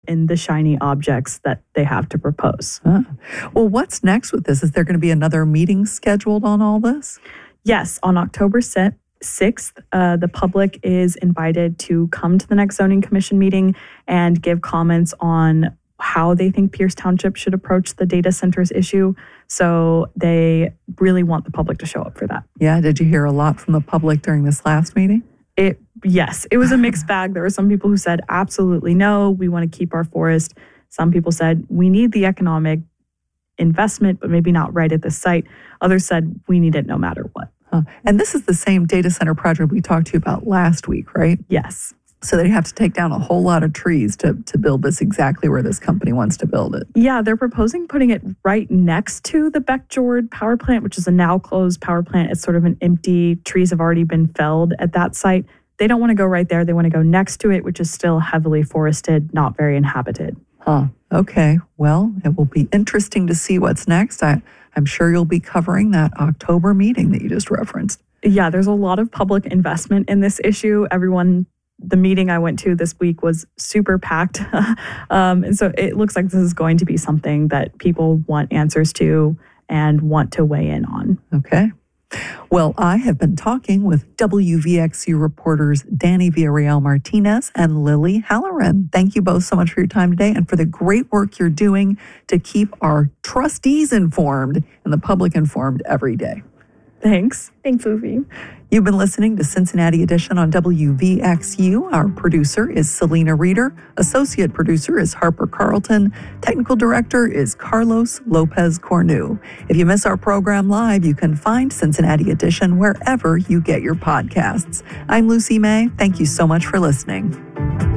in the shiny objects that they have to propose. Well, what's next with this? Is there going to be another meeting scheduled on all this? Yes, on October 6th, the public is invited to come to the next zoning commission meeting and give comments on how they think Pierce Township should approach the data centers issue. So they really want the public to show up for that. Yeah, did you hear a lot from the public during this last meeting? Yes, it was a mixed bag. There were some people who said, absolutely no, we want to keep our forest. Some people said, we need the economic investment, but maybe not right at this site. Others said, we need it no matter what. And this is the same data center project we talked to you about last week, right? Yes. So they have to take down a whole lot of trees to build this exactly where this company wants to build it. Yeah, they're proposing putting it right next to the Beckjord power plant, which is a now closed power plant. It's sort of an empty, trees have already been felled at that site. They don't want to go right there. They want to go next to it, which is still heavily forested, not very inhabited. Okay. Well, it will be interesting to see what's next. I'm sure you'll be covering that October meeting that you just referenced. Yeah, there's a lot of public investment in this issue. The meeting I went to this week was super packed. And so it looks like this is going to be something that people want answers to and want to weigh in on. Okay. Well, I have been talking with WVXU reporters Danny Villarreal Martinez and Lily Halloran. Thank you both so much for your time today and for the great work you're doing to keep our trustees informed and the public informed every day. Thanks. Thanks, Lucy. You've been listening to Cincinnati Edition on WVXU. Our producer is Selena Reeder. Associate producer is Harper Carlton. Technical director is Carlos Lopez Cornu. If you miss our program live, you can find Cincinnati Edition wherever you get your podcasts. I'm Lucy May. Thank you so much for listening.